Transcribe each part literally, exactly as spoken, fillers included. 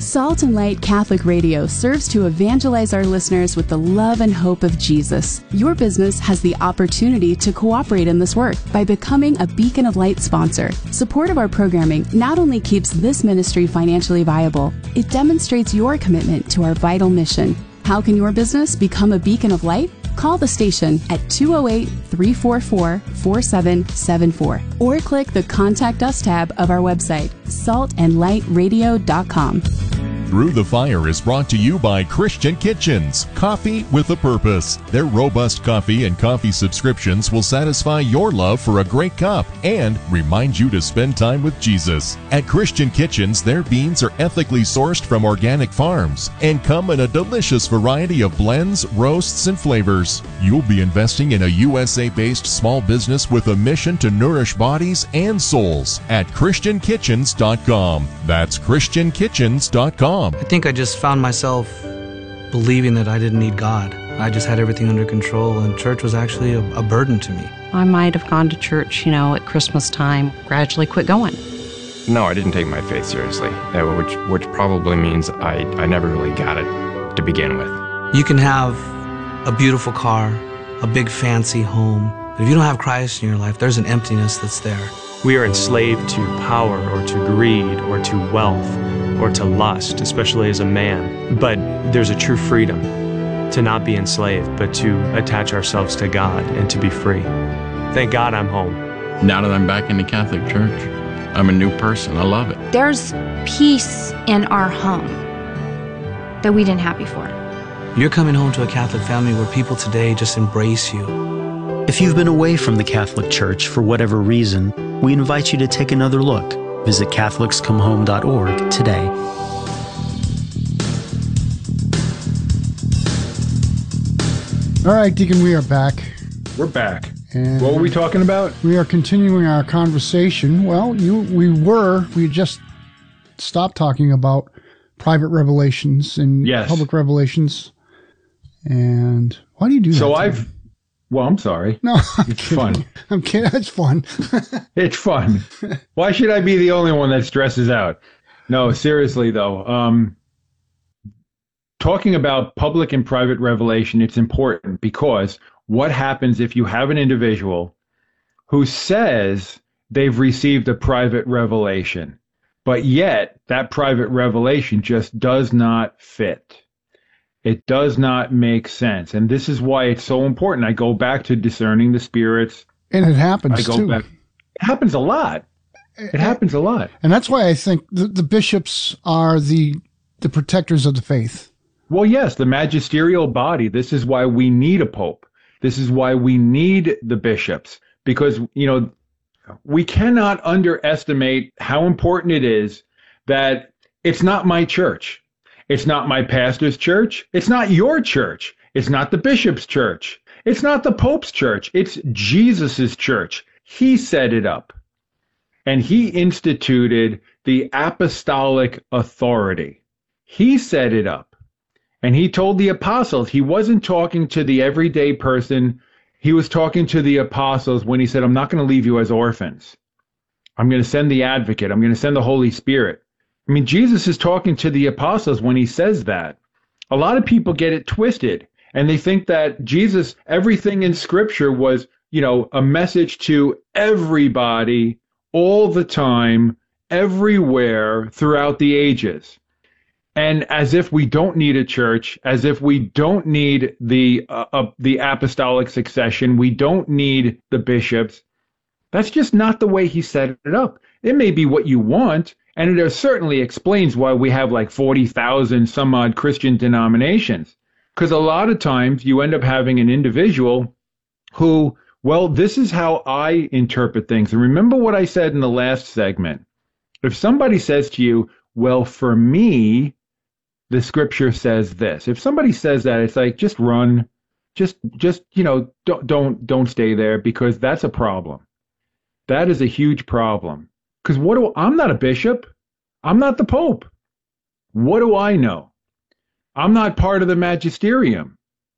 Salt and Light Catholic Radio serves to evangelize our listeners with the love and hope of Jesus. Your business has the opportunity to cooperate in this work by becoming a Beacon of Light sponsor. Support of our programming not only keeps this ministry financially viable, it demonstrates your commitment to our vital mission. How can your business become a beacon of light? Call the station at two oh eight, three four four, four seven seven four or click the Contact Us tab of our website, salt and light radio dot com. Through the Fire is brought to you by Christian Kitchens, coffee with a purpose. Their robust coffee and coffee subscriptions will satisfy your love for a great cup and remind you to spend time with Jesus. At Christian Kitchens, their beans are ethically sourced from organic farms and come in a delicious variety of blends, roasts, and flavors. You'll be investing in a U S A-based small business with a mission to nourish bodies and souls at christian kitchens dot com. That's christian kitchens dot com. I think I just found myself believing that I didn't need God. I just had everything under control, and church was actually a, a burden to me. I might have gone to church, you know, at Christmas time, gradually quit going. No, I didn't take my faith seriously, uh, which which probably means I, I never really got it to begin with. You can have a beautiful car, a big fancy home, but if you don't have Christ in your life, there's an emptiness that's there. We are enslaved to power or to greed or to wealth or to lust, especially as a man. But there's a true freedom to not be enslaved, but to attach ourselves to God and to be free. Thank God I'm home. Now that I'm back in the Catholic Church, I'm a new person. I love it. There's peace in our home that we didn't have before. You're coming home to a Catholic family where people today just embrace you. If you've been away from the Catholic Church for whatever reason, we invite you to take another look. Visit catholics come home dot org today. All right, Deacon, we are back. We're back. And what were we talking about? We are continuing our conversation. Well, you, we were, we just stopped talking about private revelations and yes. public revelations. And why do you do that? So I've, well, I'm sorry. No, I'm it's kidding. fun. I'm kidding. It's fun. It's fun. Why should I be the only one that stresses out? No, seriously though. Um, talking about public and private revelation, it's important because what happens if you have an individual who says they've received a private revelation, but yet that private revelation just does not fit? It does not make sense. And this is why it's so important. I go back to discerning the spirits. And it happens, I go too. Back. It happens a lot. It happens a lot. And that's why I think the, the bishops are the the protectors of the faith. Well, yes, the magisterial body. This is why we need a pope. This is why we need the bishops. Because, you know, we cannot underestimate how important it is that it's not my church. It's not my pastor's church. It's not your church. It's not the bishop's church. It's not the Pope's church. It's Jesus's church. He set it up. And he instituted the apostolic authority. He set it up. And he told the apostles, he wasn't talking to the everyday person. He was talking to the apostles when he said, I'm not going to leave you as orphans. I'm going to send the advocate. I'm going to send the Holy Spirit. I mean, Jesus is talking to the apostles when he says that. A lot of people get it twisted, and they think that Jesus, everything in Scripture was, you know, a message to everybody all the time, everywhere, throughout the ages. And as if we don't need a church, as if we don't need the uh, uh, the apostolic succession, we don't need the bishops. That's just not the way he set it up. It may be what you want, and it certainly explains why we have like forty thousand some odd Christian denominations. Because a lot of times you end up having an individual who, well, this is how I interpret things. And remember what I said in the last segment. If somebody says to you, well, for me, the Scripture says this. If somebody says that, it's like, just run. Just, just you know, don't, don't, don't stay there, because that's a problem. That is a huge problem. Because what do I'm not a bishop. I'm not the Pope. What do I know? I'm not part of the magisterium.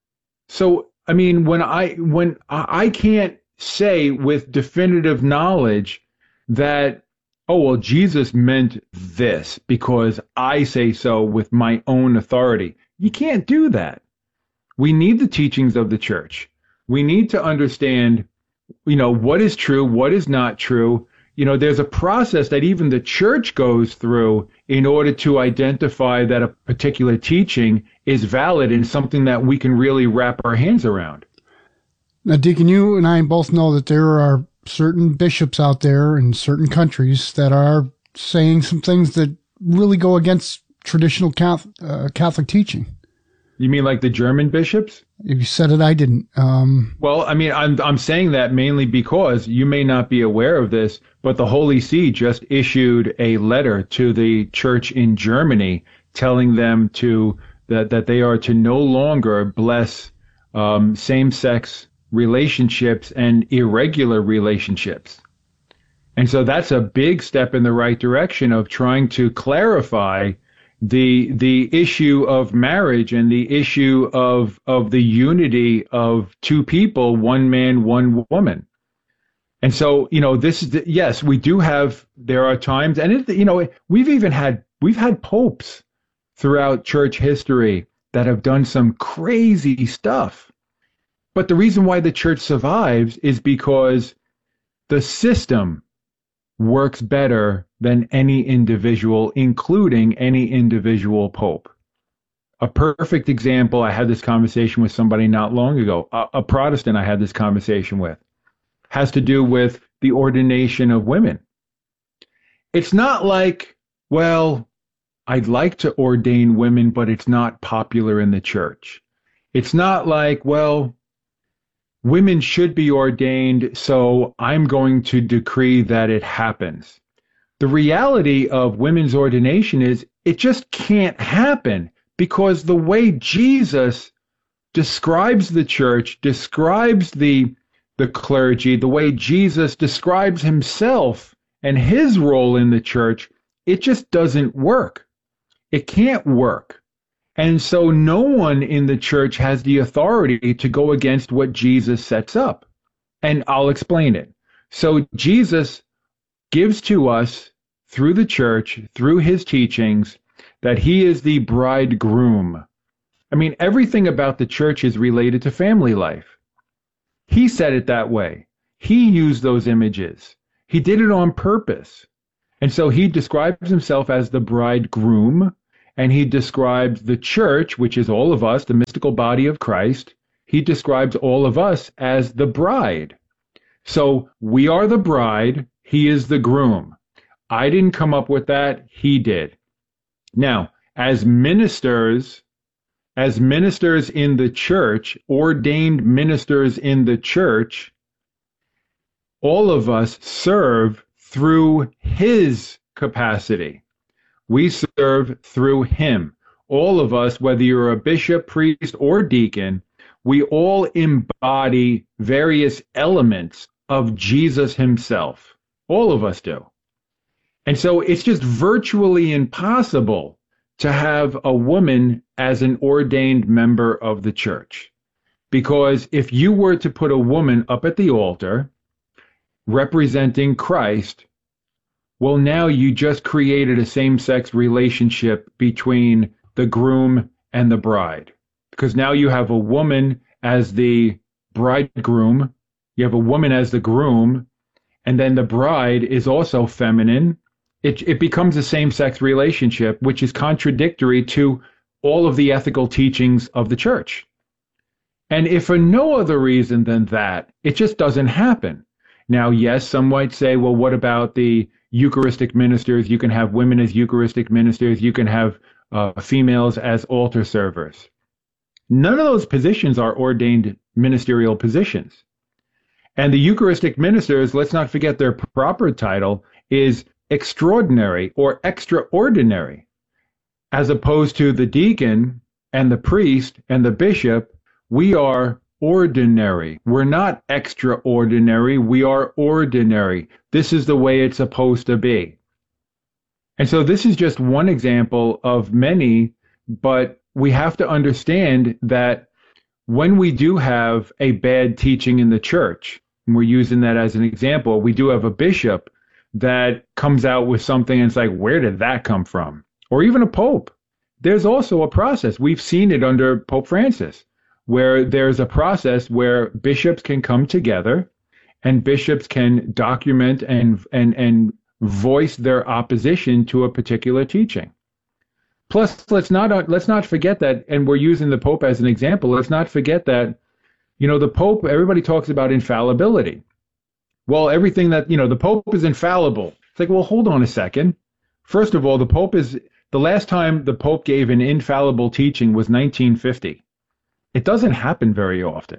So, I mean, when I when I can't say with definitive knowledge that oh, well, Jesus meant this because I say so with my own authority. You can't do that. We need the teachings of the church. We need to understand, you know, what is true, what is not true. You know, there's a process that even the church goes through in order to identify that a particular teaching is valid and something that we can really wrap our hands around. Now, Deacon, you and I both know that there are certain bishops out there in certain countries that are saying some things that really go against traditional Catholic, uh, Catholic teaching. You mean like the German bishops? If you said it, I didn't. Um, well, I mean, I'm I'm saying that mainly because you may not be aware of this, but the Holy See just issued a letter to the church in Germany telling them to that, that they are to no longer bless um, same-sex relationships and irregular relationships. And so that's a big step in the right direction of trying to clarify the the issue of marriage and the issue of of the unity of two people, one man, one woman. And so, you know, this is the, yes, we do have, there are times, and it, you know, we've even had we've had popes throughout church history that have done some crazy stuff. But the reason why the church survives is because the system works better than any individual, including any individual pope. A perfect example, I had this conversation with somebody not long ago, a, a Protestant I had this conversation with, has to do with the ordination of women. It's not like, well, I'd like to ordain women, but it's not popular in the church. It's not like, well, women should be ordained, so I'm going to decree that it happens. The reality of women's ordination is it just can't happen because the way Jesus describes the church, describes the, the clergy, the way Jesus describes himself and his role in the church, it just doesn't work. It can't work. And so no one in the church has the authority to go against what Jesus sets up. And I'll explain it. So Jesus gives to us through the church, through his teachings, that he is the bridegroom. I mean, everything about the church is related to family life. He said it that way. He used those images. He did it on purpose. And so he describes himself as the bridegroom. And he describes the church, which is all of us, the mystical body of Christ. He describes all of us as the bride. So we are the bride. He is the groom. I didn't come up with that. He did. Now, as ministers, as ministers in the church, ordained ministers in the church, all of us serve through his capacity. We serve through him. All of us, whether you're a bishop, priest, or deacon, we all embody various elements of Jesus himself. All of us do. And so it's just virtually impossible to have a woman as an ordained member of the church. Because if you were to put a woman up at the altar representing Christ, well, now you just created a same-sex relationship between the groom and the bride. Because now you have a woman as the bridegroom, you have a woman as the groom, and then the bride is also feminine. It, it becomes a same-sex relationship, which is contradictory to all of the ethical teachings of the church. And if for no other reason than that, it just doesn't happen. Now, yes, some might say, well, what about the Eucharistic ministers? You can have women as Eucharistic ministers. You can have uh, females as altar servers. None of those positions are ordained ministerial positions. And the Eucharistic ministers, let's not forget their proper title, is extraordinary or extraordinary, as opposed to the deacon and the priest and the bishop. We are ordinary. We're not extraordinary. We are ordinary. This is the way it's supposed to be. And so this is just one example of many, but we have to understand that when we do have a bad teaching in the church, and we're using that as an example, we do have a bishop that comes out with something and it's like, where did that come from? Or even a pope. There's also a process. We've seen it under Pope Francis, where there's a process where bishops can come together and bishops can document and and and voice their opposition to a particular teaching. Plus, let's not let's not forget that, and we're using the Pope as an example, let's not forget that, you know, the Pope, everybody talks about infallibility. Well, everything that, you know, the Pope is infallible. It's like, well, hold on a second. First of all, the Pope is, the last time the Pope gave an infallible teaching was nineteen fifty. It doesn't happen very often.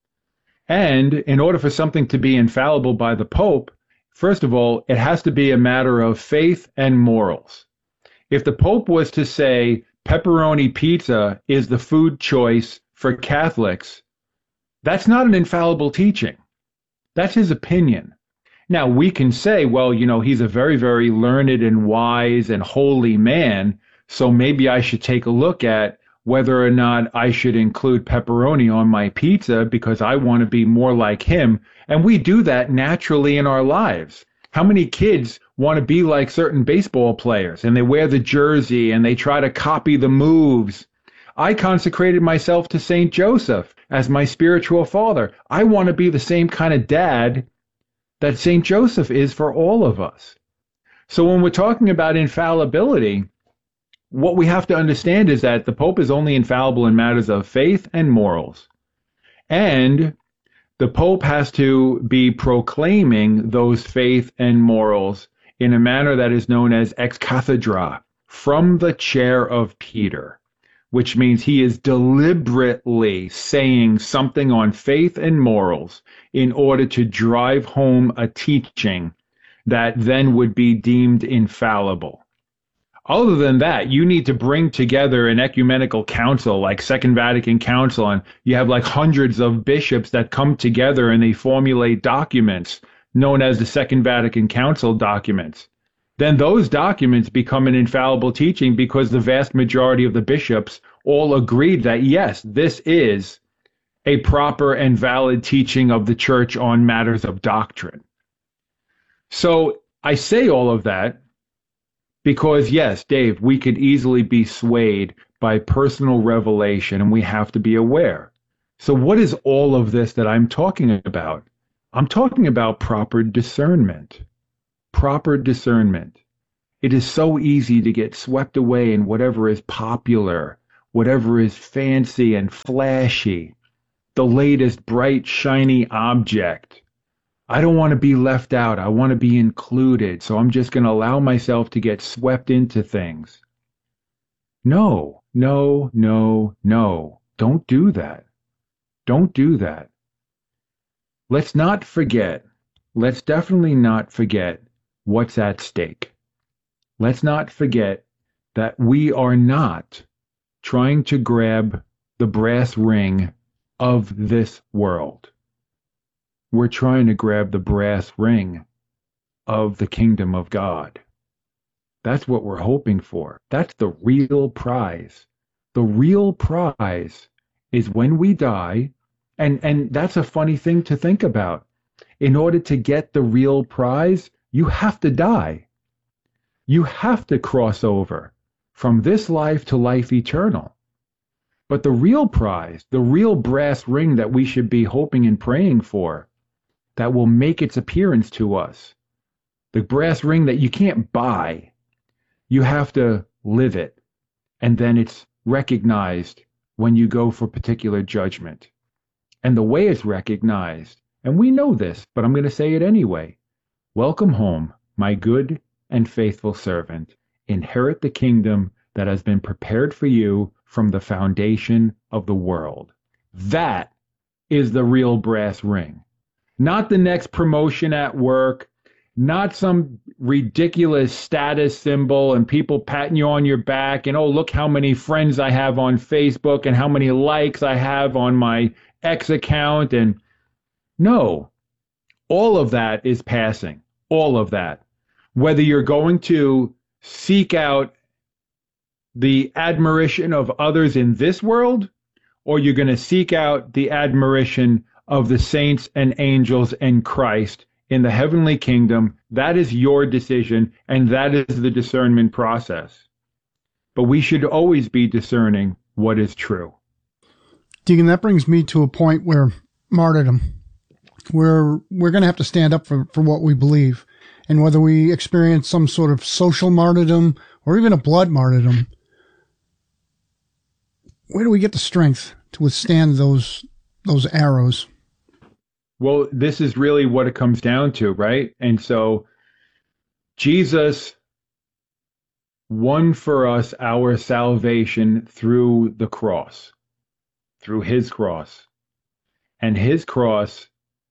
And in order for something to be infallible by the Pope, first of all, it has to be a matter of faith and morals. If the Pope was to say pepperoni pizza is the food choice for Catholics, that's not an infallible teaching. That's his opinion. Now, we can say, well, you know, he's a very, very learned and wise and holy man, so maybe I should take a look at whether or not I should include pepperoni on my pizza because I want to be more like him. And we do that naturally in our lives. How many kids want to be like certain baseball players and they wear the jersey and they try to copy the moves? I consecrated myself to Saint Joseph as my spiritual father. I want to be the same kind of dad that Saint Joseph is for all of us. So when we're talking about infallibility, what we have to understand is that the Pope is only infallible in matters of faith and morals. And the Pope has to be proclaiming those faith and morals in a manner that is known as ex cathedra, from the chair of Peter, which means he is deliberately saying something on faith and morals in order to drive home a teaching that then would be deemed infallible. Other than that, you need to bring together an ecumenical council like Second Vatican Council, and you have like hundreds of bishops that come together and they formulate documents known as the Second Vatican Council documents. Then those documents become an infallible teaching because the vast majority of the bishops all agreed that, yes, this is a proper and valid teaching of the church on matters of doctrine. So I say all of that because, yes, Dave, we could easily be swayed by personal revelation, and we have to be aware. So what is all of this that I'm talking about? I'm talking about proper discernment. Proper discernment. It is so easy to get swept away in whatever is popular, whatever is fancy and flashy, the latest bright, shiny object. I don't want to be left out. I want to be included. So I'm just going to allow myself to get swept into things. No, no, no, no. Don't do that. Don't do that. Let's not forget. Let's definitely not forget what's at stake. Let's not forget that we are not trying to grab the brass ring of this world. We're trying to grab the brass ring of the kingdom of God. That's what we're hoping for. That's the real prize. The real prize is when we die, and, and that's a funny thing to think about. In order to get the real prize, you have to die. You have to cross over from this life to life eternal. But the real prize, the real brass ring that we should be hoping and praying for, that will make its appearance to us, the brass ring that you can't buy, you have to live it, and then it's recognized when you go for particular judgment. And the way it's recognized, and we know this, but I'm going to say it anyway. Welcome home, my good and faithful servant. Inherit the kingdom that has been prepared for you from the foundation of the world. That is the real brass ring. Not the next promotion at work, not some ridiculous status symbol and people patting you on your back and, oh, look how many friends I have on Facebook and how many likes I have on my X account. And no, all of that is passing. All of that. Whether you're going to seek out the admiration of others in this world, or you're going to seek out the admiration of the saints and angels and Christ in the heavenly kingdom. That is your decision, and that is the discernment process. But we should always be discerning what is true. Deacon, that brings me to a point where martyrdom, where we're going to have to stand up for, for what we believe. And whether we experience some sort of social martyrdom or even a blood martyrdom, where do we get the strength to withstand those those arrows? Well, this is really what it comes down to, right? And so Jesus won for us our salvation through the cross, through his cross. And his cross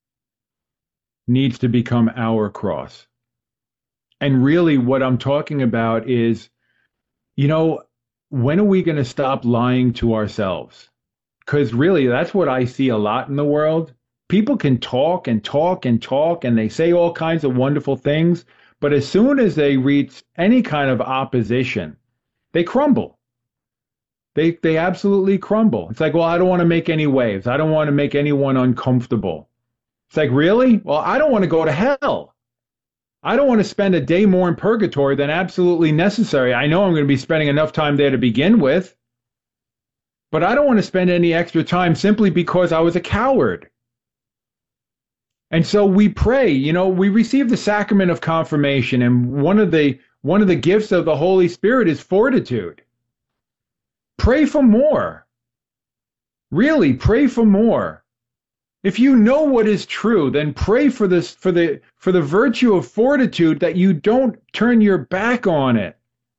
needs to become our cross. And really what I'm talking about is, you know, when are we going to stop lying to ourselves? Because really, that's what I see a lot in the world. People can talk and talk and talk, and they say all kinds of wonderful things, but as soon as they reach any kind of opposition, they crumble. They they absolutely crumble. It's like, well, I don't want to make any waves. I don't want to make anyone uncomfortable. It's like, really? Well, I don't want to go to hell. I don't want to spend a day more in purgatory than absolutely necessary. I know I'm going to be spending enough time there to begin with, but I don't want to spend any extra time simply because I was a coward. And so we pray, you know, we receive the sacrament of confirmation, and one of the one of the gifts of the Holy Spirit is fortitude. Pray for more. Really, pray for more. If you know what is true, then pray for this for the for the virtue of fortitude, that you don't turn your back on it.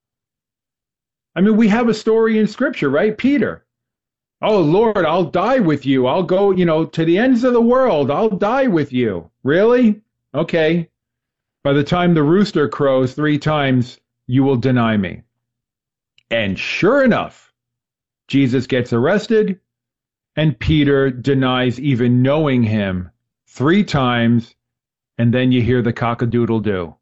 I mean, we have a story in Scripture, right? Peter. Oh, Lord, I'll die with you. I'll go, you know, to the ends of the world. I'll die with you. Really? Okay. By the time the rooster crows three times, you will deny me. And sure enough, Jesus gets arrested, and Peter denies even knowing him three times, and then you hear the cock-a-doodle-doo.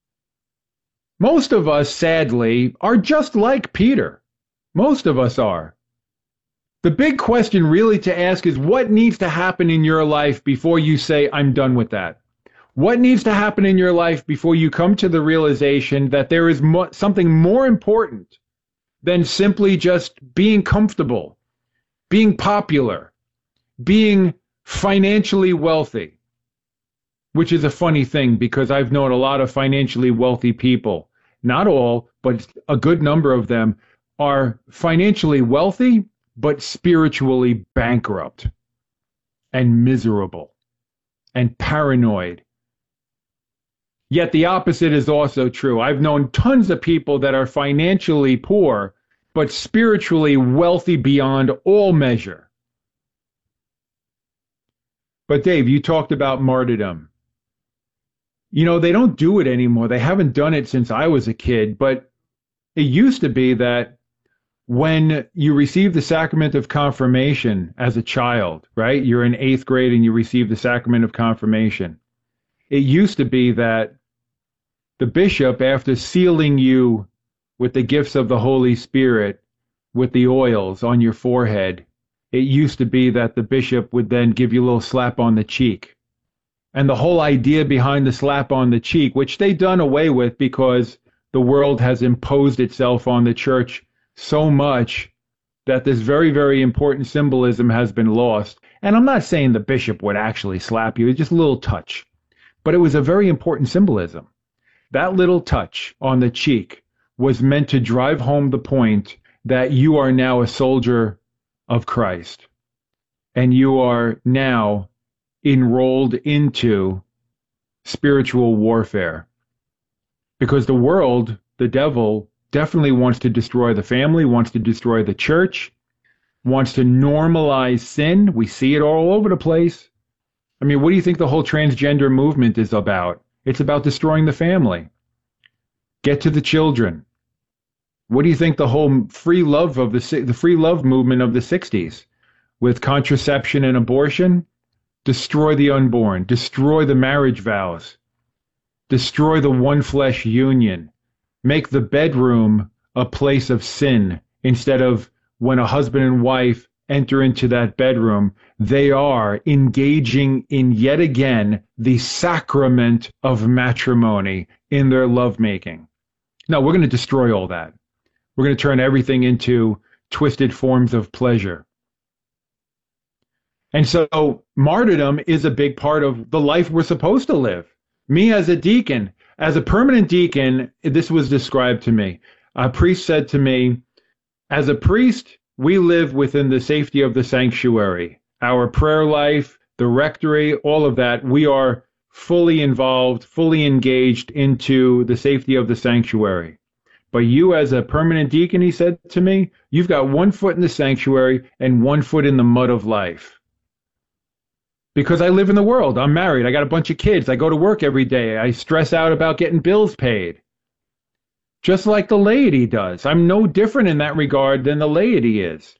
Most of us, sadly, are just like Peter. Most of us are. The big question really to ask is, what needs to happen in your life before you say, I'm done with that? What needs to happen in your life before you come to the realization that there is mo- something more important than simply just being comfortable, being popular, being financially wealthy? Which is a funny thing, because I've known a lot of financially wealthy people. Not all, but a good number of them are financially wealthy, but spiritually bankrupt and miserable and paranoid. Yet the opposite is also true. I've known tons of people that are financially poor, but spiritually wealthy beyond all measure. But Dave, you talked about martyrdom. You know, they don't do it anymore. They haven't done it since I was a kid, but it used to be that when you receive the sacrament of confirmation as a child, right? You're in eighth grade and you receive the sacrament of confirmation. It used to be that the bishop, after sealing you with the gifts of the Holy Spirit, with the oils on your forehead, it used to be that the bishop would then give you a little slap on the cheek. And the whole idea behind the slap on the cheek, which they've done away with because the world has imposed itself on the church so much that this very, very important symbolism has been lost. And I'm not saying the bishop would actually slap you, it's just a little touch. But it was a very important symbolism. That little touch on the cheek was meant to drive home the point that you are now a soldier of Christ. And you are now enrolled into spiritual warfare. Because the world, the devil, definitely wants to destroy the family, wants to destroy the church, wants to normalize sin. We see it all over the place. I mean, what do you think the whole transgender movement is about? It's about destroying the family. Get to the children. What do you think the whole free love of the the free love movement of the sixties with contraception and abortion? Destroy the unborn, destroy the marriage vows, destroy the one flesh union. Make the bedroom a place of sin instead of when a husband and wife enter into that bedroom, they are engaging in yet again the sacrament of matrimony in their lovemaking. No, we're going to destroy all that. We're going to turn everything into twisted forms of pleasure. And so martyrdom is a big part of the life we're supposed to live. Me as a deacon, as a permanent deacon, this was described to me. A priest said to me, as a priest, we live within the safety of the sanctuary. Our prayer life, the rectory, all of that, we are fully involved, fully engaged into the safety of the sanctuary. But you as a permanent deacon, he said to me, you've got one foot in the sanctuary and one foot in the mud of life. Because I live in the world. I'm married. I got a bunch of kids. I go to work every day. I stress out about getting bills paid. Just like the laity does. I'm no different in that regard than the laity is.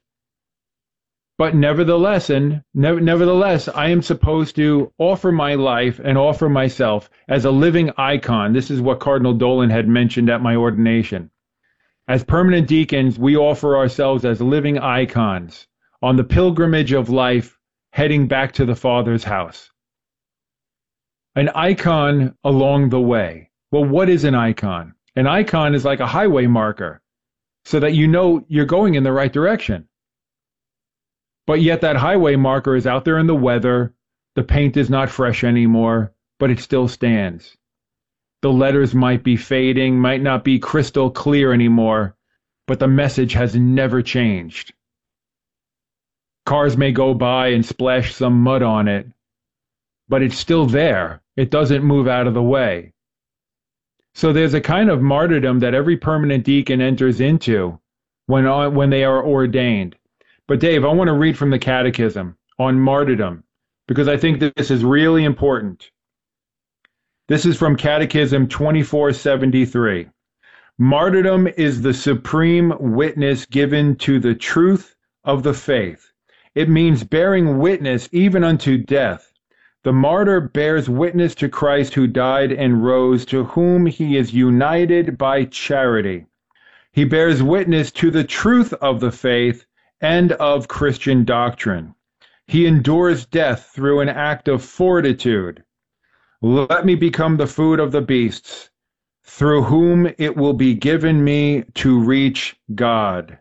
But nevertheless, and ne- nevertheless, I am supposed to offer my life and offer myself as a living icon. This is what Cardinal Dolan had mentioned at my ordination. As permanent deacons, we offer ourselves as living icons on the pilgrimage of life, heading back to the Father's house. An icon along the way. Well, what is an icon? An icon is like a highway marker, so that you know you're going in the right direction. But yet that highway marker is out there in the weather, the paint is not fresh anymore, but it still stands. The letters might be fading, might not be crystal clear anymore, but the message has never changed. Cars may go by and splash some mud on it, but it's still there. It doesn't move out of the way. So there's a kind of martyrdom that every permanent deacon enters into when, when they are ordained. But Dave, I want to read from the Catechism on martyrdom, because I think that this is really important. This is from Catechism twenty-four seventy-three. Martyrdom is the supreme witness given to the truth of the faith. It means bearing witness even unto death. The martyr bears witness to Christ who died and rose, to whom he is united by charity. He bears witness to the truth of the faith and of Christian doctrine. He endures death through an act of fortitude. Let me become the food of the beasts, through whom it will be given me to reach God.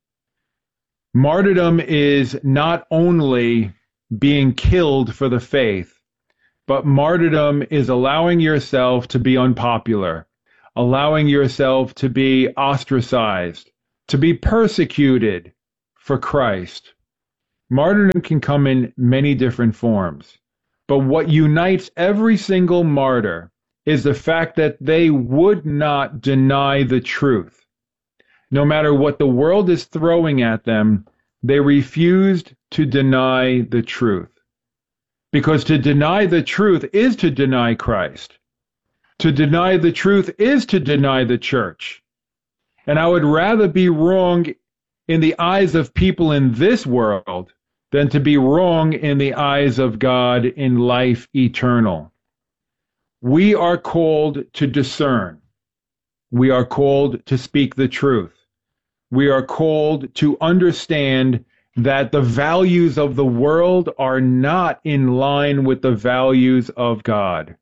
Martyrdom is not only being killed for the faith, but martyrdom is allowing yourself to be unpopular, allowing yourself to be ostracized, to be persecuted for Christ. Martyrdom can come in many different forms, but what unites every single martyr is the fact that they would not deny the truth. No matter what the world is throwing at them, they refused to deny the truth. Because to deny the truth is to deny Christ. To deny the truth is to deny the church. And I would rather be wrong in the eyes of people in this world than to be wrong in the eyes of God in life eternal. We are called to discern. We are called to speak the truth. We are called to understand that the values of the world are not in line with the values of God.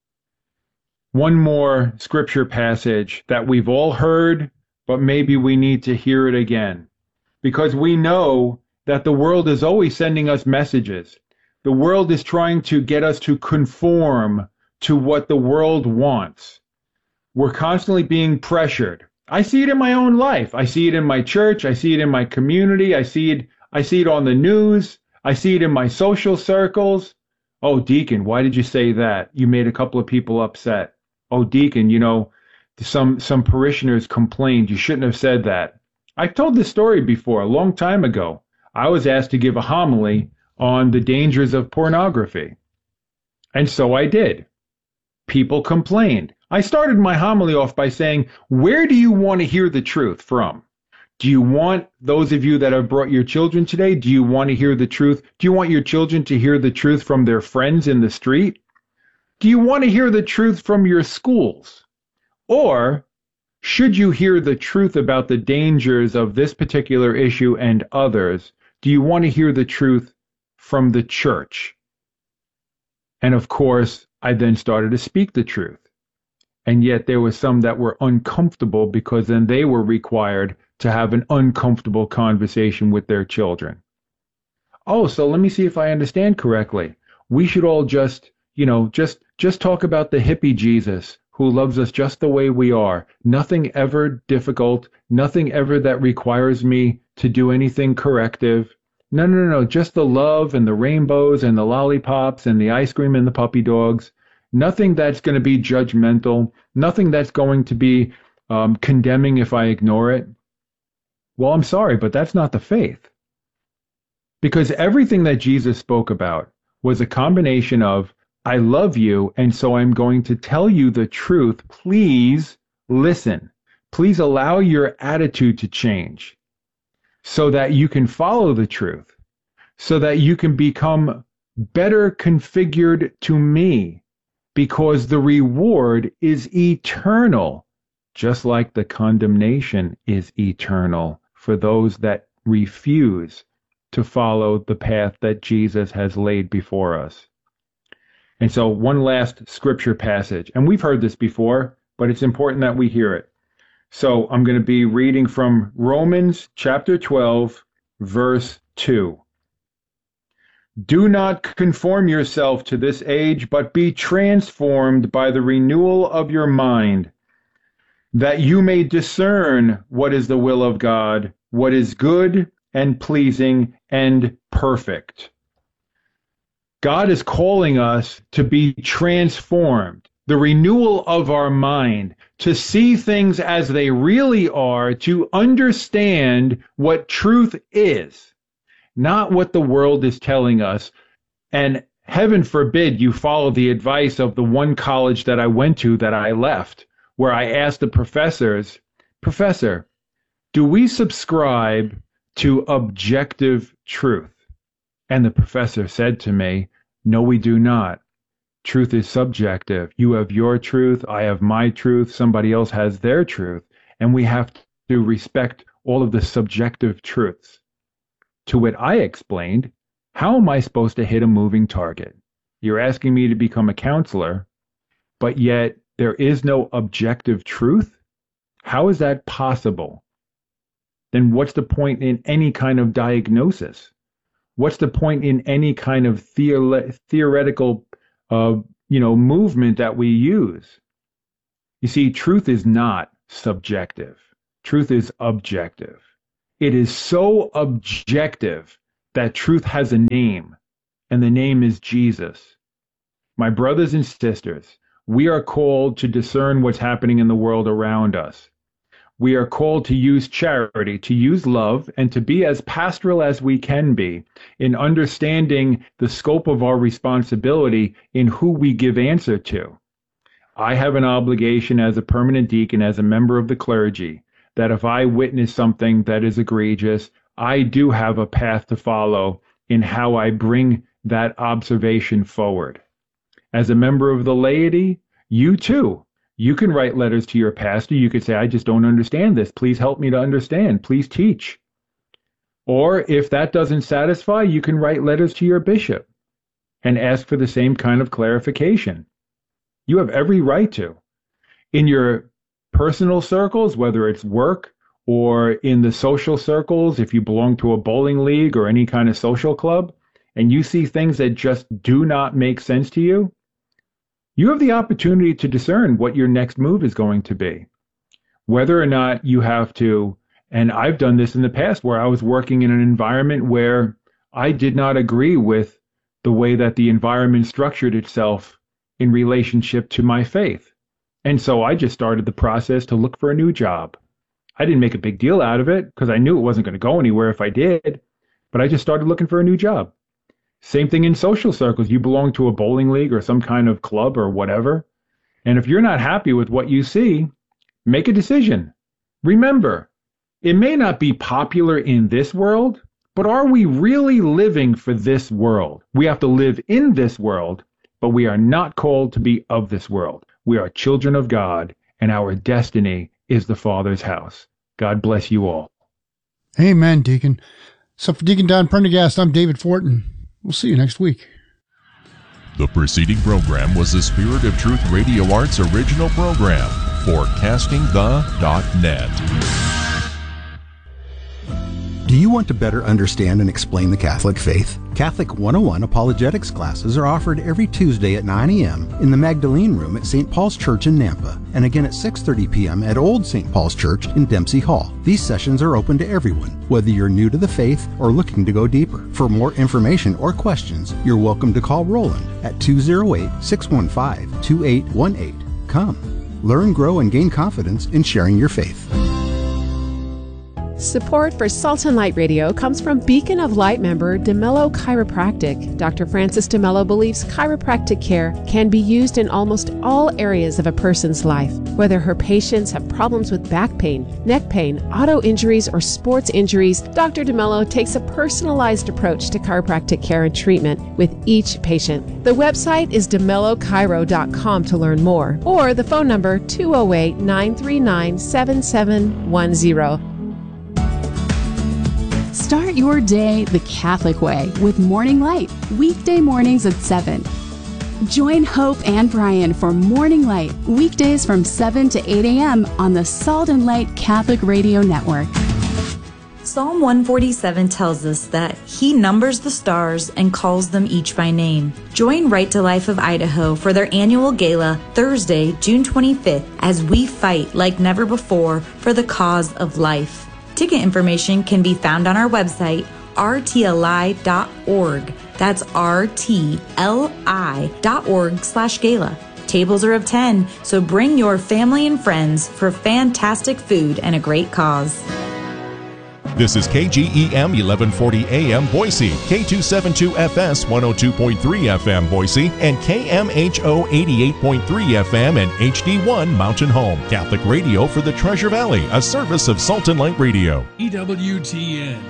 One more scripture passage that we've all heard, but maybe we need to hear it again. Because we know that the world is always sending us messages. The world is trying to get us to conform to what the world wants. We're constantly being pressured. I see it in my own life. I see it in my church. I see it in my community. I see it I see it on the news. I see it in my social circles. Oh, Deacon, why did you say that? You made a couple of people upset. Oh, Deacon, you know, some some parishioners complained. You shouldn't have said that. I've told this story before, a long time ago. I was asked to give a homily on the dangers of pornography. And so I did. People complained. I started my homily off by saying, where do you want to hear the truth from? Do you want, those of you that have brought your children today, do you want to hear the truth? Do you want your children to hear the truth from their friends in the street? Do you want to hear the truth from your schools? Or should you hear the truth about the dangers of this particular issue and others do you want to hear the truth from the church? And of course, I then started to speak the truth. And yet there were some that were uncomfortable because then they were required to have an uncomfortable conversation with their children. Oh, so let me see if I understand correctly. We should all just, you know, just just talk about the hippie Jesus who loves us just the way we are. Nothing ever difficult, nothing ever that requires me to do anything corrective. No, no, no, no, just the love and the rainbows and the lollipops and the ice cream and the puppy dogs. Nothing that's going to be judgmental, nothing that's going to be um, condemning if I ignore it. Well, I'm sorry, but that's not the faith. Because everything that Jesus spoke about was a combination of, I love you, and so I'm going to tell you the truth. Please listen. Please allow your attitude to change so that you can follow the truth, so that you can become better configured to me, because the reward is eternal, just like the condemnation is eternal for those that refuse to follow the path that Jesus has laid before us. And so one last scripture passage, and we've heard this before, but it's important that we hear it. So I'm going to be reading from Romans chapter twelve, verse two. Do not conform yourself to this age, but be transformed by the renewal of your mind, that you may discern what is the will of God, what is good and pleasing and perfect. God is calling us to be transformed, the renewal of our mind, to see things as they really are, to understand what truth is, not what the world is telling us. And heaven forbid you follow the advice of the one college that I went to that I left, where I asked the professors, Professor, do we subscribe to objective truth? And the professor said to me, no, we do not. Truth is subjective. You have your truth, I have my truth, somebody else has their truth, and we have to respect all of the subjective truths. To which I explained, how am I supposed to hit a moving target? You're asking me to become a counselor, but yet there is no objective truth? How is that possible? Then what's the point in any kind of diagnosis? What's the point in any kind of theore- theoretical uh, you know, movement that we use? You see, truth is not subjective. Truth is objective. It is so objective that truth has a name, and the name is Jesus. My brothers and sisters, we are called to discern what's happening in the world around us. We are called to use charity, to use love, and to be as pastoral as we can be in understanding the scope of our responsibility in who we give answer to. I have an obligation as a permanent deacon, as a member of the clergy, that if I witness something that is egregious, I do have a path to follow in how I bring that observation forward. As a member of the laity, you too, you can write letters to your pastor. You could say, I just don't understand this. Please help me to understand. Please teach. Or if that doesn't satisfy, you can write letters to your bishop and ask for the same kind of clarification. You have every right to. In your personal circles, whether it's work or in the social circles, if you belong to a bowling league or any kind of social club, and you see things that just do not make sense to you, you have the opportunity to discern what your next move is going to be. Whether or not you have to, and I've done this in the past where I was working in an environment where I did not agree with the way that the environment structured itself in relationship to my faith. And so I just started the process to look for a new job. I didn't make a big deal out of it because I knew it wasn't going to go anywhere if I did, but I just started looking for a new job. Same thing in social circles. You belong to a bowling league or some kind of club or whatever. And if you're not happy with what you see, make a decision. Remember, it may not be popular in this world, but are we really living for this world? We have to live in this world, but we are not called to be of this world. We are children of God, and our destiny is the Father's house. God bless you all. Amen, Deacon. So for Deacon Don Prendergast, I'm David Fortin. We'll see you next week. The preceding program was a Spirit of Truth Radio Arts original program for casting the dot net. Do you want to better understand and explain the Catholic faith? Catholic one oh one apologetics classes are offered every Tuesday at nine a.m. in the Magdalene Room at Saint Paul's Church in Nampa, and again at six thirty p.m. at Old Saint Paul's Church in Dempsey Hall. These sessions are open to everyone, whether you're new to the faith or looking to go deeper. For more information or questions, you're welcome to call Roland at two oh eight, six one five, two eight one eight. Come, learn, grow, and gain confidence in sharing your faith. Support for Salt and Light Radio comes from Beacon of Light member DeMello Chiropractic. Doctor Francis DeMello believes chiropractic care can be used in almost all areas of a person's life. Whether her patients have problems with back pain, neck pain, auto injuries, or sports injuries, Doctor DeMello takes a personalized approach to chiropractic care and treatment with each patient. The website is de mello chiro dot com to learn more, or the phone number two oh eight, nine three nine, seven seven one oh. Start your day the Catholic way with Morning Light, weekday mornings at seven. Join Hope and Brian for Morning Light, weekdays from seven to eight a.m. on the Salt and Light Catholic Radio Network. Psalm one forty-seven tells us that He numbers the stars and calls them each by name. Join Right to Life of Idaho for their annual gala Thursday, June twenty-fifth, as we fight like never before for the cause of life. Ticket information can be found on our website, r t l i dot org. That's r t l i dot org slash gala. Tables are of ten, so bring your family and friends for fantastic food and a great cause. This is K G E M eleven forty A M Boise, K two seventy-two F S one oh two point three F M Boise, and K M H O eighty-eight point three F M and H D one Mountain Home. Catholic radio for the Treasure Valley, a service of Salt and Light Radio. E W T N.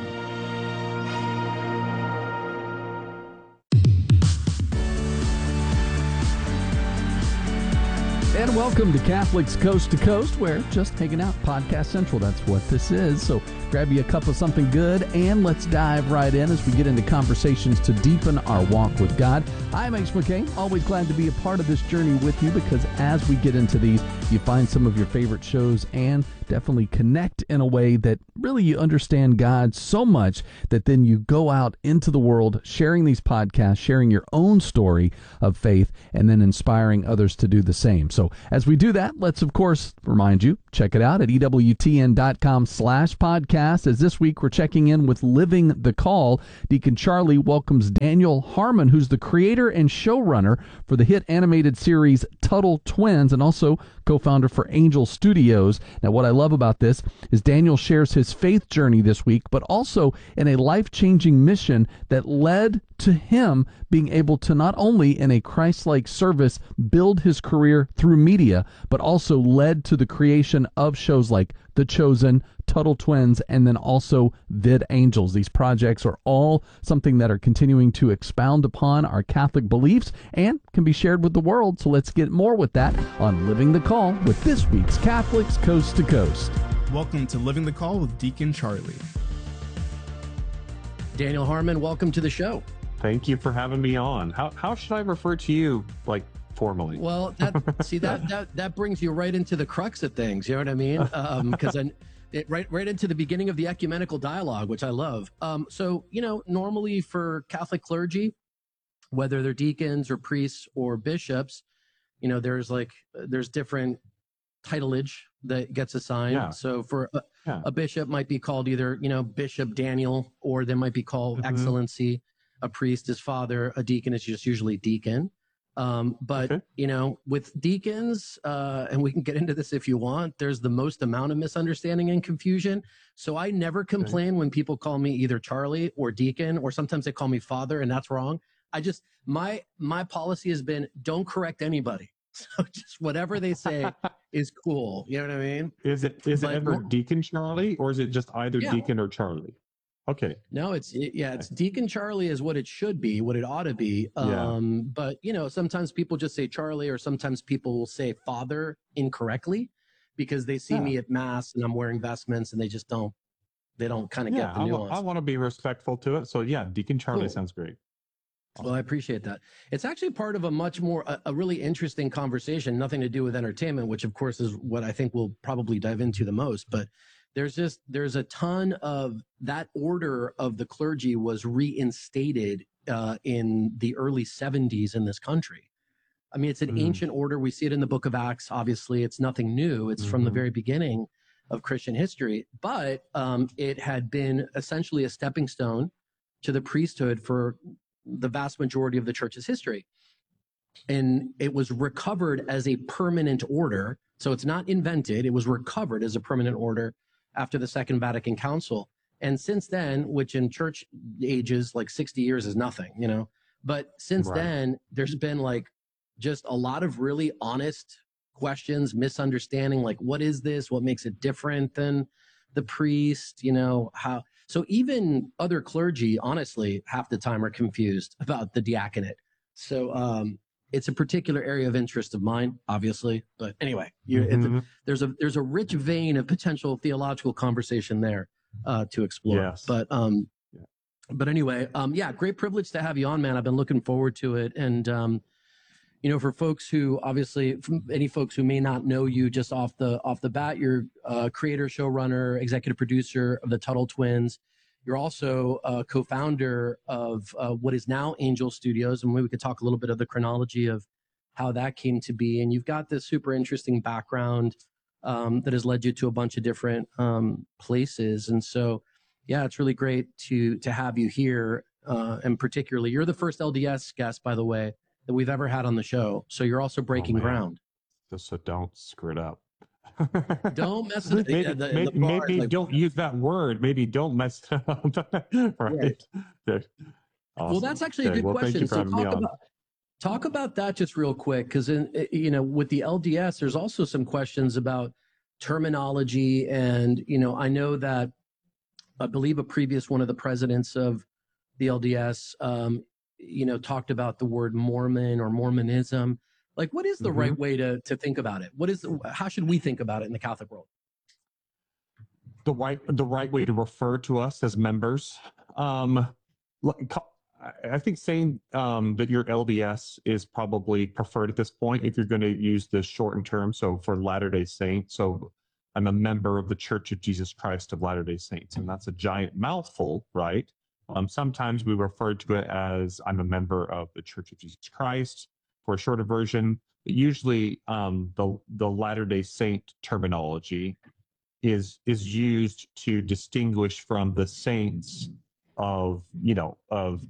And welcome to Catholics Coast to Coast. We're just hanging out, Podcast Central. That's what this is. So grab you a cup of something good and let's dive right in as we get into conversations to deepen our walk with God. I'm H. McCain, always glad to be a part of this journey with you, because as we get into these, you find some of your favorite shows and definitely connect in a way that really you understand God so much that then you go out into the world sharing these podcasts, sharing your own story of faith, and then inspiring others to do the same. So as we do that, let's of course remind you, check it out at E W T N dot com slash podcast. As this week we're checking in with Living the Call. Deacon Charlie welcomes Daniel Harmon, who's the creator and showrunner for the hit animated series Tuttle Twins and also co-founder for Angel Studios. Now, what I love about this is Daniel shares his faith journey this week, but also in a life-changing mission that led to him being able to not only in a Christ-like service build his career through media, but also led to the creation of shows like The Chosen, Tuttle Twins, and then also Vid Angels. These projects are all something that are continuing to expound upon our Catholic beliefs and can be shared with the world. So let's get more with that on Living the Call with this week's Catholics Coast to Coast. Welcome to Living the Call with Deacon Charlie. Daniel Harmon, welcome to the show. Thank you for having me on. How how should I refer to you, like, formally? Well, that, see, that, that that brings you right into the crux of things, you know what I mean? Because um, it right right into the beginning of the ecumenical dialogue, which I love. Um, so, you know, normally for Catholic clergy, whether they're deacons or priests or bishops, you know, there's like, there's different titleage that gets assigned. Yeah. So for a, yeah. a bishop might be called either, you know, Bishop Daniel, or they might be called mm-hmm. Excellency. A priest is father, a deacon is just usually deacon. Um, but, okay. you know, with deacons, uh, and we can get into this if you want, there's the most amount of misunderstanding and confusion. So I never complain okay. when people call me either Charlie or deacon, or sometimes they call me father, and that's wrong. I just, my, my policy has been, don't correct anybody. So just whatever they say is cool. You know what I mean? Is it, is but, it ever Deacon Charlie, or is it just either yeah. deacon or Charlie? Okay. No, it's it, yeah, it's Deacon Charlie is what it should be, what it ought to be. Um, yeah. But you know, sometimes people just say Charlie, or sometimes people will say father incorrectly because they see yeah. me at mass and I'm wearing vestments and they just don't they don't kind of Yeah, get the I, nuance. wa- I want to be respectful to it. So yeah, Deacon Charlie Cool. sounds great. Well, I appreciate that. It's actually part of a much more, a, a really interesting conversation, nothing to do with entertainment, which of course is what I think we'll probably dive into the most. But there's just, there's a ton of that order of the clergy was reinstated uh, in the early seventies in this country. I mean, it's an Mm. ancient order. We see it in the book of Acts. Obviously, it's nothing new. It's from the Mhm. very beginning of Christian history, but um, it had been essentially a stepping stone to the priesthood for the vast majority of the church's history. And it was recovered as a permanent order. So it's not invented. It was recovered as a permanent order after the Second Vatican Council. And since then, which in church ages, like sixty years is nothing, you know, but since Right. then, there's been like just a lot of really honest questions, misunderstanding, like, what is this? What makes it different than the priest? You know, how, so even other clergy, honestly, half the time are confused about the diaconate. So, um, it's a particular area of interest of mine, obviously. But anyway, you, Mhm. it's, there's a there's a rich vein of potential theological conversation there uh, to explore. Yes. But um, but anyway, um, yeah, great privilege to have you on, man. I've been looking forward to it, and um, you know, for folks who obviously, from any folks who may not know you just off the off the bat, you're uh, creator, showrunner, executive producer of the Tuttle Twins. You're also a co-founder of uh, what is now Angel Studios, and maybe we could talk a little bit of the chronology of how that came to be. And you've got this super interesting background um, that has led you to a bunch of different um, places. And so, yeah, it's really great to to have you here. Uh, and particularly, you're the first L D S guest, by the way, that we've ever had on the show. So you're also breaking Oh, man. ground. Just so don't screw it up. Don't mess with maybe, the, the, maybe, the bar, maybe like- don't use that word. Maybe don't mess it up. right. Well, Awesome. that's actually a Okay, good well, thank question. you for So having me talk on. about talk about that just real quick, because you know, with the L D S, there's also some questions about terminology, and you know, I know that I believe a previous one of the presidents of the L D S, um, you know, talked about the word Mormon or Mormonism. Like, what is the Mhm. right way to to think about it? What is the, how should we think about it in the Catholic world? the right the right way to refer to us as members. Um, like, co- I I think saying um, that you're L D S is probably preferred at this point if you're going to use the shortened term. So for Latter-day Saints, so I'm a member of the Church of Jesus Christ of Latter-day Saints, and that's a giant mouthful, right? Um, sometimes we refer to it as I'm a member of the Church of Jesus Christ for a shorter version. But usually, um, the the Latter-day Saint terminology is is used to distinguish from the saints of you know of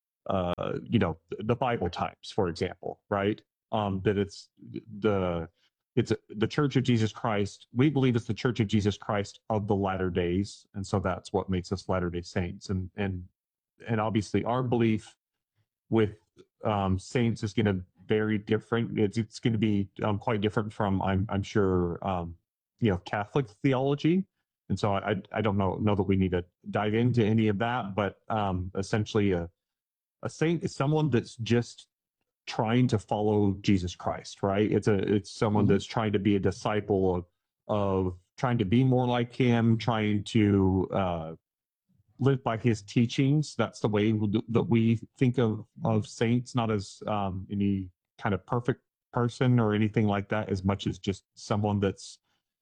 uh you know the Bible times, for example, right? Um, that it's the it's the Church of Jesus Christ. We believe it's the Church of Jesus Christ of the latter days, and so that's what makes us Latter-day Saints. And and and obviously, our belief with um, saints is going to vary different. It's it's going to be um, quite different from I'm I'm sure um, you know Catholic theology, and so I I don't know know that we need to dive into any of that. But um, essentially, a a saint is someone that's just trying to follow Jesus Christ, right? It's a it's someone that's trying to be a disciple of of trying to be more like him, trying to uh, live by his teachings. That's the way that we think of of saints, not as um, any kind of perfect person or anything like that, as much as just someone that's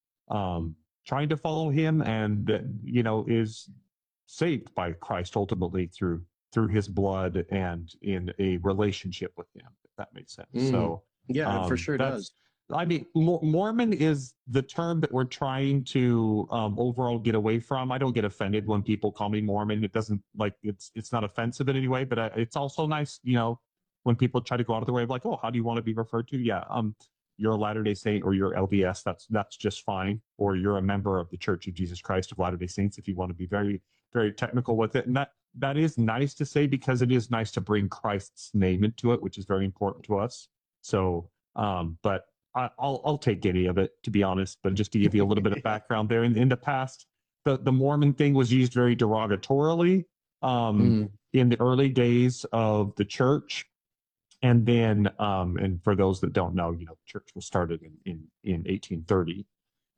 um, trying to follow him and that you know is saved by Christ ultimately through through his blood and in a relationship with him, if that makes sense. Mm. So Yeah, for sure it that's- does. I mean, Mor- Mormon is the term that we're trying to um, overall get away from. I don't get offended when people call me Mormon. It doesn't like it's it's not offensive in any way, but uh, it's also nice, you know, when people try to go out of their way of like, oh, how do you want to be referred to? Yeah, um, you're a Latter-day Saint or you're L D S. That's that's just fine. Or you're a member of the Church of Jesus Christ of Latter-day Saints if you want to be very very technical with it. And that that is nice to say because it is nice to bring Christ's name into it, which is very important to us. So, um, but. I, I'll I'll take any of it, to be honest. But just to give you a little bit of background there, in, in the past, the, the Mormon thing was used very derogatorily um, Mm. in the early days of the church, and then um, and for those that don't know, you know, the church was started in in, in eighteen thirty,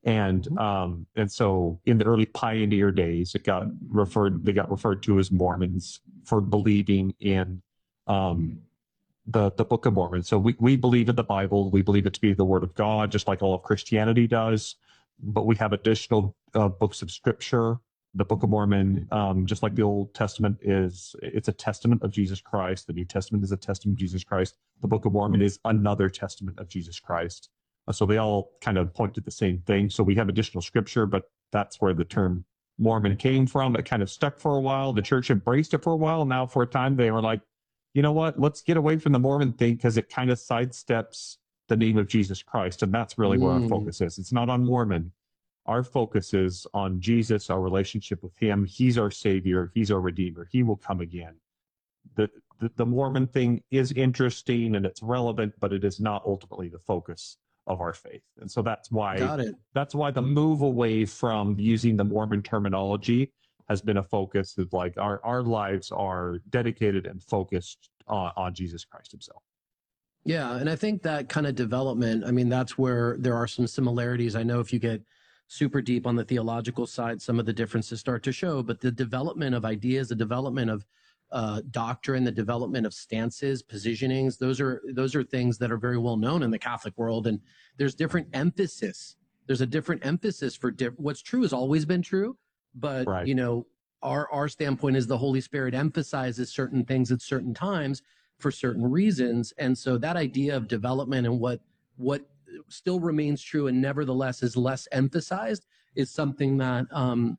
And um, and so in the early pioneer days, it got referred they got referred to as Mormons for believing in um, the the Book of Mormon. So we, we believe in the Bible. We believe it to be the Word of God, just like all of Christianity does. But we have additional uh, books of Scripture. The Book of Mormon, um, just like the Old Testament is, it's a testament of Jesus Christ. The New Testament is a testament of Jesus Christ. The Book of Mormon is another testament of Jesus Christ. Uh, so they all kind of point to the same thing. So we have additional Scripture, but that's where the term Mormon came from. It kind of stuck for a while. The church embraced it for a while. Now for a time they were like, you know what, let's get away from the Mormon thing because it kind of sidesteps the name of Jesus Christ. And that's really mm. where our focus is. It's not on Mormon. Our focus is on Jesus, our relationship with him. He's our Savior. He's our Redeemer. He will come again. The, the, the Mormon thing is interesting and it's relevant, but it is not ultimately the focus of our faith. And so that's why Got it. that's why the move away from using the Mormon terminology has been a focus of like our, our lives are dedicated and focused on, on Jesus Christ himself. Yeah. And I think that kind of development, I mean, that's where there are some similarities. I know if you get super deep on the theological side, some of the differences start to show, but the development of ideas, the development of uh, doctrine, the development of stances, positionings, those are, those are things that are very well known in the Catholic world. And there's different emphasis. There's a different emphasis for diff- what's true has always been true. But, right. you know, our, our standpoint is the Holy Spirit emphasizes certain things at certain times for certain reasons. And so that idea of development and what, what still remains true and nevertheless is less emphasized is something that um,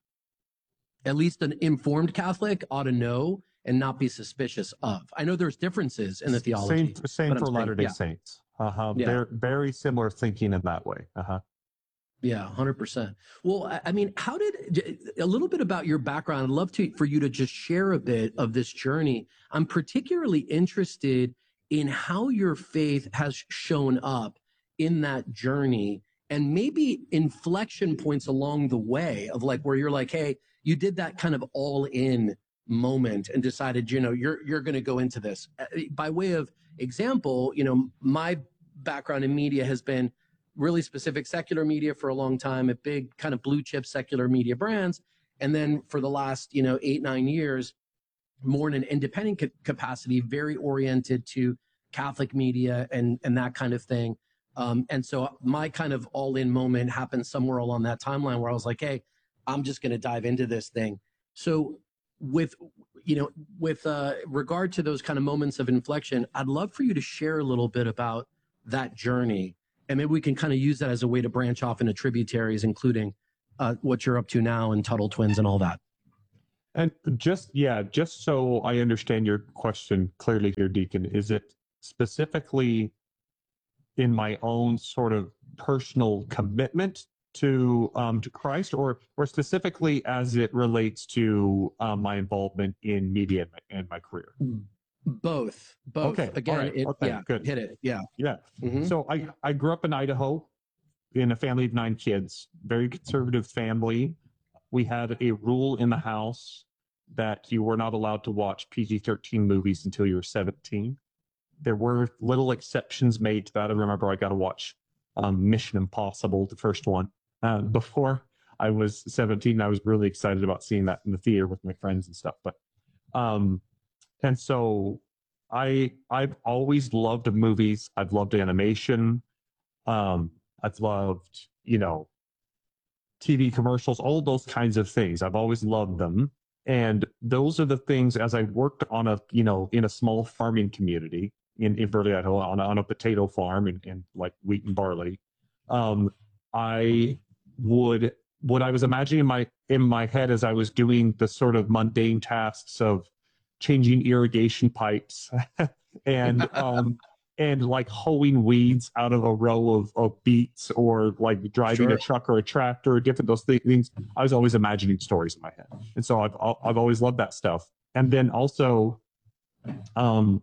at least an informed Catholic ought to know and not be suspicious of. I know there's differences in the theology. Same, same for Latter-day yeah. Saints. Uh-huh. Yeah. They're very similar thinking in that way. Uh-huh. Yeah, one hundred percent. Well, I, I mean, how did, a little bit about your background. I'd love to for you to just share a bit of this journey. I'm particularly interested in how your faith has shown up in that journey and maybe inflection points along the way of like where you're like, hey, you did that kind of all in moment and decided, you know, you're, you're going to go into this. By way of example, you know, my background in media has been really specific secular media for a long time, a big kind of blue chip secular media brands. And then for the last, you know, eight, nine years, more in an independent ca- capacity, very oriented to Catholic media and, and that kind of thing. Um, and so my kind of all in moment happened somewhere along that timeline where I was like, hey, I'm just going to dive into this thing. So with, you know, with uh, regard to those kind of moments of inflection, I'd love for you to share a little bit about that journey. And maybe we can kind of use that as a way to branch off into tributaries, including uh, what you're up to now and Tuttle Twins and all that. And just, yeah, just so I understand your question clearly here, Deacon, is it specifically in my own sort of personal commitment to um, to Christ, or or specifically as it relates to um, my involvement in media and my, and my career? Both. Both. Okay. Again, right. it, okay. yeah, Good. hit it. Yeah. Yeah. Mm-hmm. So I, I grew up in Idaho in a family of nine kids, very conservative family. We had a rule in the house that you were not allowed to watch P G thirteen movies until you were seventeen. There were little exceptions made to that. I remember I got to watch um, Mission Impossible, the first one, uh, before I was seventeen. I was really excited about seeing that in the theater with my friends and stuff. But um, and so I I've always loved movies. I've loved animation. Um, I've loved, you know, T V commercials, all those kinds of things. I've always loved them. And those are the things, as I worked on a, you know, in a small farming community in, in Burley, Idaho, on, on a potato farm and, and like wheat and barley, um, I would, what I was imagining in my, in my head as I was doing the sort of mundane tasks of changing irrigation pipes and, um, and like hoeing weeds out of a row of, of beets, or like driving sure. a truck or a tractor, different those things. I was always imagining stories in my head. And so I've, I've always loved that stuff. And then also, um,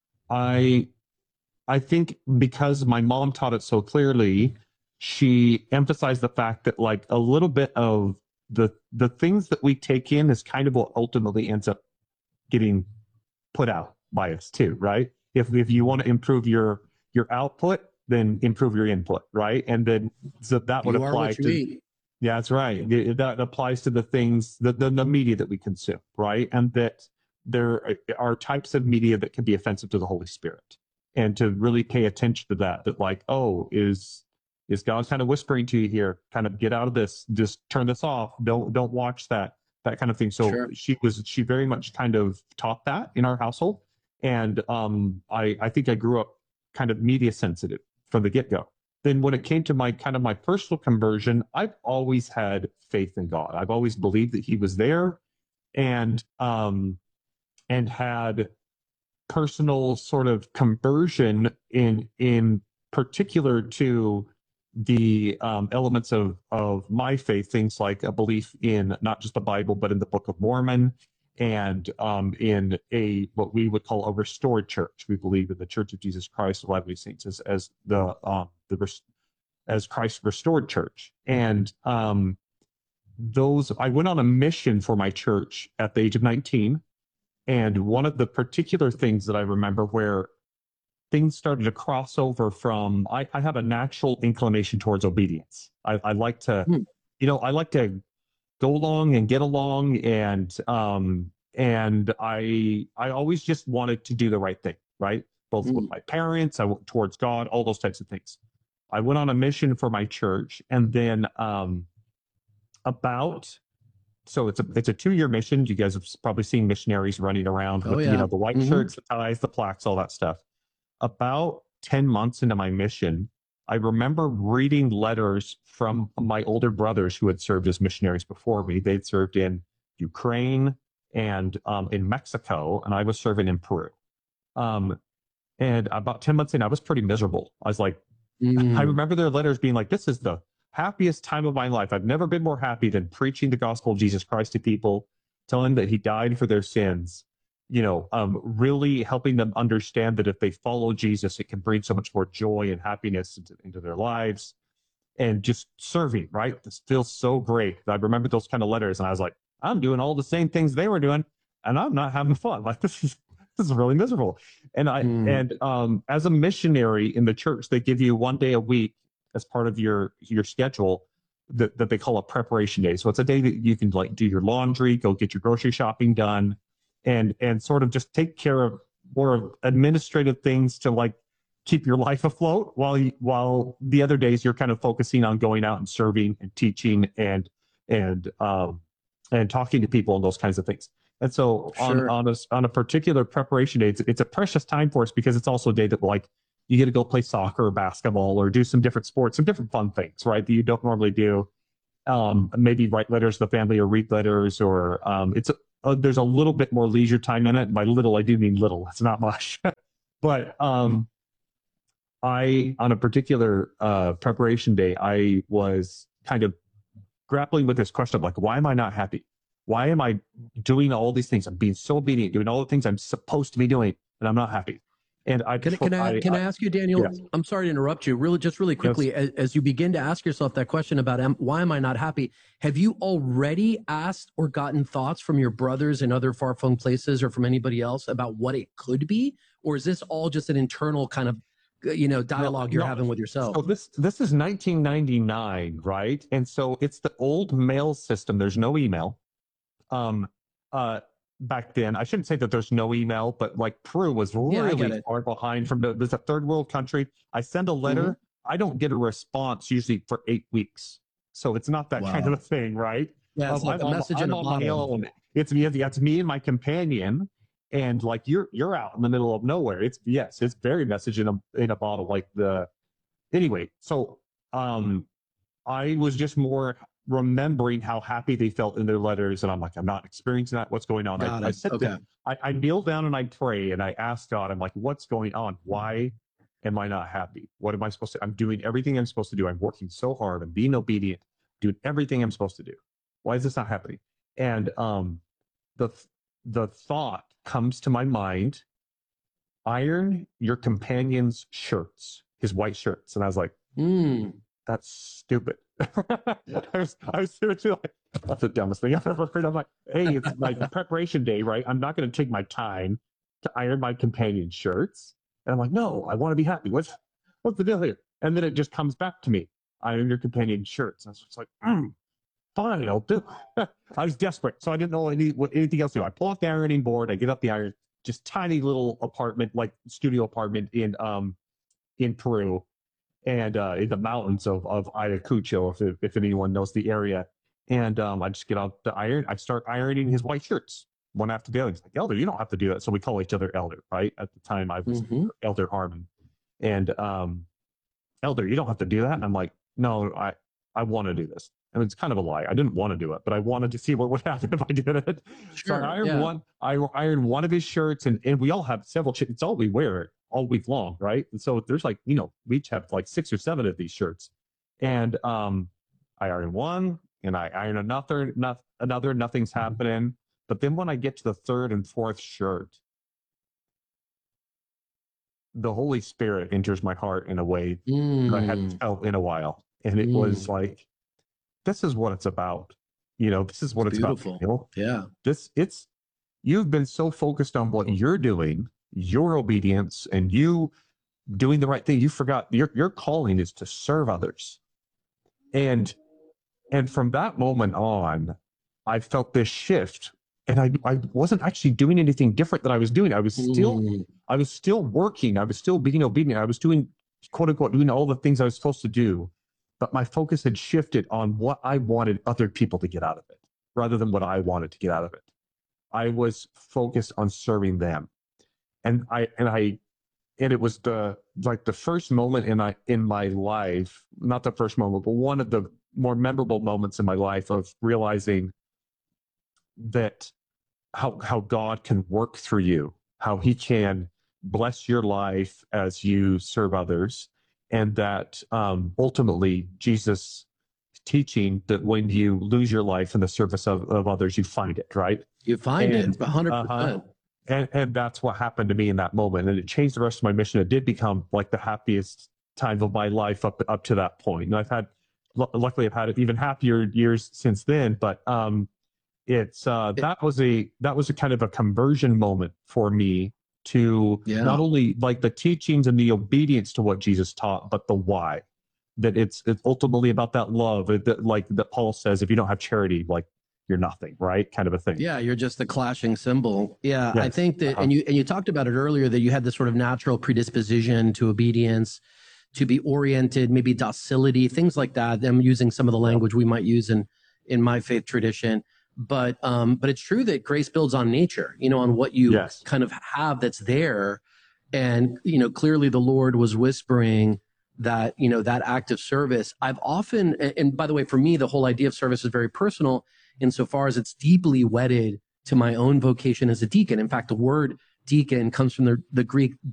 I, I think because my mom taught it so clearly, she emphasized the fact that like a little bit of the, the things that we take in is kind of what ultimately ends up getting put out by us too, right? If if you want to improve your your output, then improve your input, right? And then so that would You are apply what you to eat. yeah, that's right. It- That applies to the things, the, the, the media that we consume, right? And that there are types of media that can be offensive to the Holy Spirit. And to really pay attention to that, that like, oh, is is God kind of whispering to you here? Kind of get out of this, just turn this off. Don't don't watch that, that kind of thing. So Sure. she was she very much kind of taught that in our household. And um, I I think I grew up kind of media sensitive from the get-go. Then when it came to my kind of my personal conversion, I've always had faith in God. I've always believed that he was there, and um and had personal sort of conversion in in particular to the um, elements of of my faith, things like a belief in not just the Bible but in the Book of Mormon, and um, in a what we would call a restored church. We believe in the Church of Jesus Christ of Latter-day Saints as as the um, the res- as Christ's restored church. And um, those I went on a mission for my church at the age of nineteen. And one of the particular things that I remember where things started to cross over from, I, I have a natural inclination towards obedience. I, I like to, Hmm. you know, I like to go along and get along, and um, and I I always just wanted to do the right thing, right? Both with my parents, I went towards God, all those types of things. I went on a mission for my church, and then um, about. So it's a it's a two year mission. You guys have probably seen missionaries running around Oh, with yeah. you know the white Mhm. shirts, the ties, the plaques, all that stuff. About ten months into my mission, I remember reading letters from my older brothers who had served as missionaries before me. They'd served in Ukraine and um, in Mexico, and I was serving in Peru. Um, and about ten months in, I was pretty miserable. I was like, Mm. I remember their letters being like, this is the happiest time of my life. I've never been more happy than preaching the gospel of Jesus Christ to people, telling them that he died for their sins, you know, um, really helping them understand that if they follow Jesus, it can bring so much more joy and happiness into, into their lives, and just serving, right? This feels so great. I remember those kind of letters, and I was like, I'm doing all the same things they were doing, and I'm not having fun. Like, this is this is really miserable. And I Mm. and um, as a missionary in the church, they give you one day a week as part of your your schedule that, that they call a preparation day. So it's a day that you can like do your laundry, go get your grocery shopping done, and and sort of just take care of more administrative things to like keep your life afloat, while you, while the other days you're kind of focusing on going out and serving and teaching and and um and talking to people and those kinds of things. And so on Sure. on a on a particular preparation day, it's, it's a precious time for us, because it's also a day that like you get to go play soccer or basketball or do some different sports, some different fun things, right? That you don't normally do. Um, maybe write letters to the family or read letters, or um, it's a, uh, there's a little bit more leisure time in it. By little, I do mean little. It's not much, but um, I on a particular uh, preparation day, I was kind of grappling with this question of like, why am I not happy? Why am I doing all these things? I'm being so obedient, doing all the things I'm supposed to be doing, and I'm not happy. And I Can, can I, I can I ask you, Daniel? Yes. I'm sorry to interrupt you. Really, just really quickly, as, as you begin to ask yourself that question about am, why am I not happy? Have you already asked or gotten thoughts from your brothers in other far-flung places, or from anybody else about what it could be, or is this all just an internal kind of, you know, dialogue No, you're no. having with yourself? So this this is nineteen ninety-nine, right? And so it's the old mail system. There's no email. Um, uh, back then, I shouldn't say that there's no email, but like Peru was Yeah, I get really it. far behind from the. There's a third world country. I send a letter, Mm-hmm. I don't get a response usually for eight weeks. So it's not that Wow. kind of a thing, right? Yeah, it's Um, like I'm a on- message I'm in a on my bottle. own. It's me. Yeah, it's me and my companion, and like you're you're out in the middle of nowhere. It's yes, it's very message in a in a bottle. Like the anyway. So um, I was just more remembering how happy they felt in their letters, and I'm like, I'm not experiencing that. What's going on? Got I, I it. sit Okay. there, I, I kneel down and I pray and I ask God. I'm like, what's going on? Why am I not happy? What am I supposed to? I'm doing everything I'm supposed to do. I'm working so hard. I'm being obedient, doing everything I'm supposed to do. Why is this not happening? And um, the the thought comes to my mind: iron your companion's shirts, his white shirts. And I was like, Mm. that's stupid. I was, I was seriously like, that's the dumbest thing I've ever heard. I'm like, hey, it's like preparation day, right? I'm not going to take my time to iron my companion's shirts. And I'm like, no, I want to be happy. What's what's the deal here? And then it just comes back to me. Iron your companion shirts. I was just like, mm, fine, I'll do it. I was desperate, so I didn't know any, what, anything else to do. I pull off the ironing board, I get up the iron, just tiny little apartment, like studio apartment in um in Peru, and uh, in the mountains of, of Ayacucho, if, if anyone knows the area. And um, I just get out the iron, I start ironing his white shirts, one after the other. He's like, Elder, you don't have to do that. So we call each other Elder, right? At the time, I was mm-hmm. Elder Harmon. And um, Elder, you don't have to do that. And I'm like, no, I, I want to do this. I mean, it's kind of a lie. I didn't want to do it, but I wanted to see what would happen if I did it. Sure, so I ironed yeah. one, I ironed one of his shirts, and, and we all have several shirts. It's all we wear all week long, right? And so there's like, you know, we each have like six or seven of these shirts. And um, I iron one, and I iron another, not, another, nothing's happening. But then when I get to the third and fourth shirt, the Holy Spirit enters my heart in a way mm. that I hadn't felt in a while. And it mm. was like, this is what it's about. You know, this is what it's, it's about. You know? Yeah. This, it's, you've been so focused on what you're doing, your obedience, and you doing the right thing. You forgot your, your calling is to serve others. And, and from that moment on, I felt this shift. And I, I wasn't actually doing anything different than I was doing. I was still, mm. I was still working. I was still being obedient. I was doing, quote unquote, doing all the things I was supposed to do. But my focus had shifted on what I wanted other people to get out of it, rather than what I wanted to get out of it. I was focused on serving them. And I, and I, and it was the, like the first moment in I, in my life, not the first moment, but one of the more memorable moments in my life of realizing that how how God can work through you, how he can bless your life as you serve others, and that um, ultimately Jesus teaching that when you lose your life in the service of, of others, you find it, right? You find and, it, one hundred percent. Uh-huh. And, and that's what happened to me in that moment. And it changed the rest of my mission. It did become like the happiest time of my life up, up to that point. And I've had, luckily I've had even happier years since then, but um, it's, uh, that was a, that was a kind of a conversion moment for me to yeah. not only like the teachings and the obedience to what Jesus taught, but the why. That it's, it's ultimately about that love, that, like that Paul says, if you don't have charity, like you're nothing, right? Kind of a thing. Yeah, you're just the clashing symbol. Yeah, yes. I think that, uh-huh. and you and you talked about it earlier, that you had this sort of natural predisposition to obedience, to be oriented, maybe docility, things like that. I'm using some of the language we might use in in my faith tradition. But um, but it's true that grace builds on nature, you know, on what you yes. kind of have that's there. And, you know, clearly the Lord was whispering that, you know, that act of service. I've often, and by the way, for me, the whole idea of service is very personal insofar as it's deeply wedded to my own vocation as a deacon. In fact, the word deacon comes from the, the Greek